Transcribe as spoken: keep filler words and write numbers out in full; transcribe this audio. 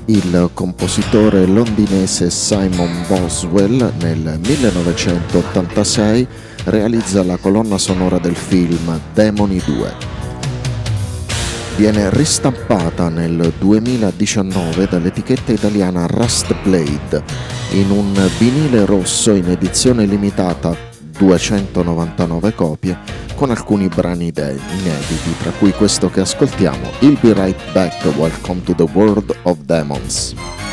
Il compositore londinese Simon Boswell nel millenovecentottantasei realizza la colonna sonora del film Demoni due. Viene ristampata nel duemiladiciannove dall'etichetta italiana Rust Blade in un vinile rosso in edizione limitata duecentonovantanove copie con alcuni brani inediti, tra cui questo che ascoltiamo, I'll Be Right Back, Welcome to the World of Demons.